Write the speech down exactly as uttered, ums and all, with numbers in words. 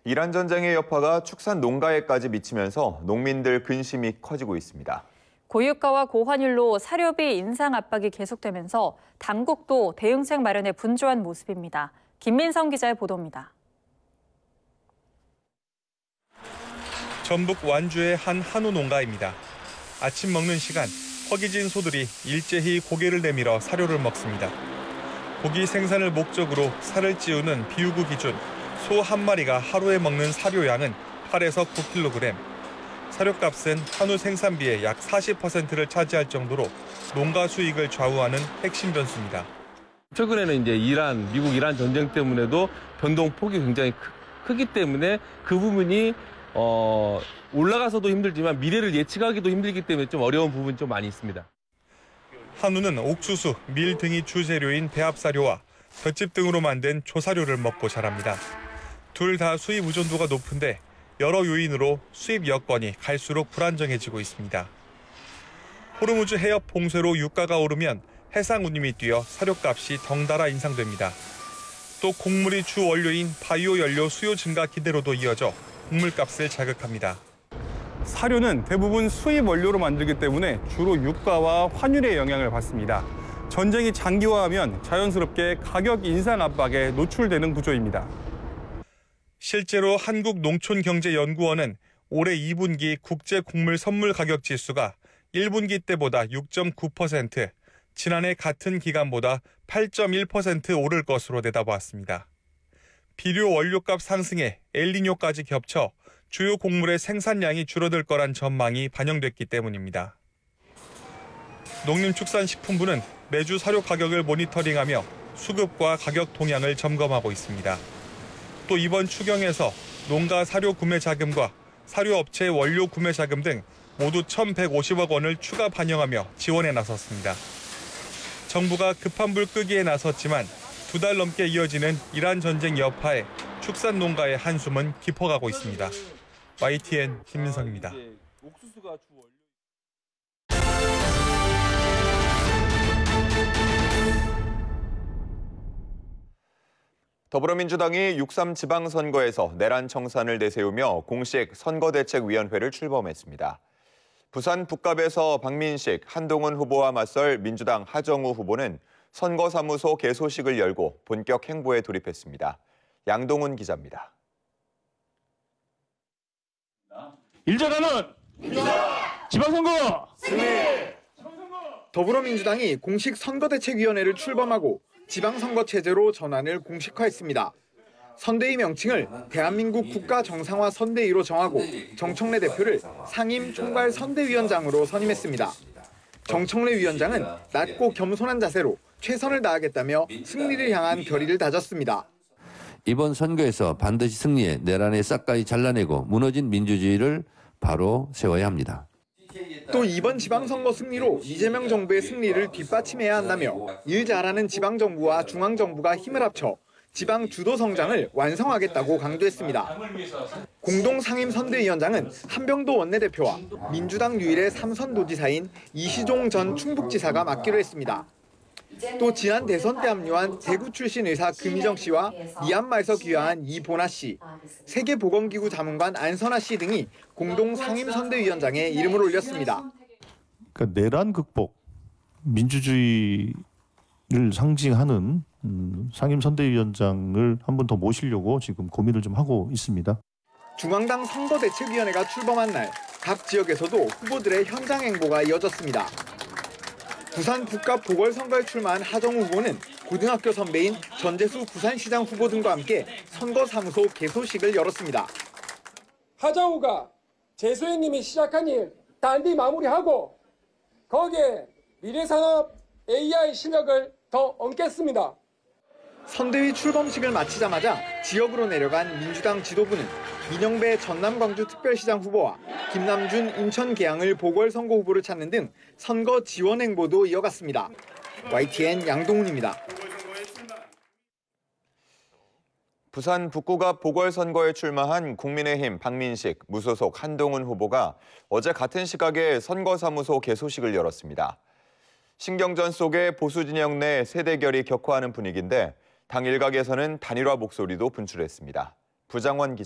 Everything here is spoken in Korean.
이란 전쟁의 여파가 축산 농가에까지 미치면서 농민들 근심이 커지고 있습니다. 고유가와 고환율로 사료비 인상 압박이 계속되면서 당국도 대응책 마련에 분주한 모습입니다. 김민성 기자의 보도입니다. 전북 완주의 한 한우 농가입니다. 아침 먹는 시간, 허기진 소들이 일제히 고개를 내밀어 사료를 먹습니다. 고기 생산을 목적으로 살을 찌우는 비유구 기준 소 한 마리가 하루에 먹는 사료량은 팔에서 구 킬로그램. 사료값은 한우 생산비의 약 사십 퍼센트를 차지할 정도로 농가 수익을 좌우하는 핵심 변수입니다. 최근에는 이제 이란, 미국 이란 전쟁 때문에도 변동폭이 굉장히 크기 때문에 그 부분이 어, 올라가서도 힘들지만 미래를 예측하기도 힘들기 때문에 좀 어려운 부분이 좀 많이 있습니다. 한우는 옥수수, 밀 등이 주재료인 배합사료와 볏짚 등으로 만든 조사료를 먹고 자랍니다. 둘 다 수입 의존도가 높은데 여러 요인으로 수입 여건이 갈수록 불안정해지고 있습니다. 호르무즈 해협 봉쇄로 유가가 오르면 해상 운임이 뛰어 사료값이 덩달아 인상됩니다. 또 곡물이 주 원료인 바이오 연료 수요 증가 기대로도 이어져 곡물값을 자극합니다. 사료는 대부분 수입 원료로 만들기 때문에 주로 유가와 환율의 영향을 받습니다. 전쟁이 장기화하면 자연스럽게 가격 인상 압박에 노출되는 구조입니다. 실제로 한국농촌경제연구원은 올해 이 분기 국제 곡물 선물 가격 지수가 일 분기 때보다 육 점 구 퍼센트, 지난해 같은 기간보다 팔 점 일 퍼센트 오를 것으로 내다보았습니다. 비료 원료값 상승에 엘니뇨까지 겹쳐 주요 곡물의 생산량이 줄어들 거란 전망이 반영됐기 때문입니다. 농림축산식품부는 매주 사료 가격을 모니터링하며 수급과 가격 동향을 점검하고 있습니다. 또 이번 추경에서 농가 사료 구매 자금과 사료업체 원료 구매 자금 등 모두 천백오십억 원을 추가 반영하며 지원에 나섰습니다. 정부가 급한 불 끄기에 나섰지만 두 달 넘게 이어지는 이란 전쟁 여파에 축산 농가의 한숨은 깊어가고 있습니다. 와이티엔 김민성입니다. 더불어민주당이 육삼 지방선거에서 내란 청산을 내세우며 공식 선거대책위원회를 출범했습니다. 부산 북갑에서 박민식, 한동훈 후보와 맞설 민주당 하정우 후보는 선거사무소 개소식을 열고 본격 행보에 돌입했습니다. 양동훈 기자입니다. 일자가는 지방선거 승리! 더불어민주당이 공식 선거대책위원회를 출범하고 지방선거 체제로 전환을 공식화했습니다. 선대위 명칭을 대한민국 국가정상화 선대위로 정하고 정청래 대표를 상임 총괄 선대위원장으로 선임했습니다. 정청래 위원장은 낮고 겸손한 자세로 최선을 다하겠다며 승리를 향한 결의를 다졌습니다. 이번 선거에서 반드시 승리해 내란에 싹가이 잘라내고 무너진 민주주의를 바로 세워야 합니다. 또 이번 지방선거 승리로 이재명 정부의 승리를 뒷받침해야 한다며 일 잘하는 지방정부와 중앙정부가 힘을 합쳐 지방 주도 성장을 완성하겠다고 강조했습니다. 공동상임선대위원장은 한병도 원내대표와 민주당 유일의 삼선도지사인 이시종 전 충북지사가 맡기로 했습니다. 또 지난 대선 때 합류한 대구 출신 의사 금희정 씨와 미얀마에서 귀화한 이보나 씨, 세계보건기구 자문관 안선아 씨 등이 공동 상임선대위원장에 이름을 올렸습니다. 그러니까 내란 극복, 민주주의를 상징하는 상임선대위원장을 한 번 더 모시려고 지금 고민을 좀 하고 있습니다. 중앙당 선거대책위원회가 출범한 날 각 지역에서도 후보들의 현장 행보가 이어졌습니다. 부산 북갑 보궐선거에 출마한 하정우 후보는 고등학교 선배인 전재수 부산시장 후보 등과 함께 선거사무소 개소식을 열었습니다. 하정우가 재수혜님이 시작한 일 단디 마무리하고 거기에 미래산업 에이아이 실력을 더 얹겠습니다. 선대위 출범식을 마치자마자 지역으로 내려간 민주당 지도부는 민영배 전남 광주 특별시장 후보와 김남준 인천 계양을 보궐선거 후보를 찾는 등 선거 지원 행보도 이어갔습니다. 와이티엔 양동훈입니다. 부산 북구갑 보궐선거에 출마한 국민의힘 박민식, 무소속 한동훈 후보가 어제 같은 시각에 선거사무소 개소식을 열었습니다. 신경전 속에 보수 진영 내 세대결이 격화하는 분위기인데 당 일각에서는 단일화 목소리도 분출했습니다. 부장원 기자.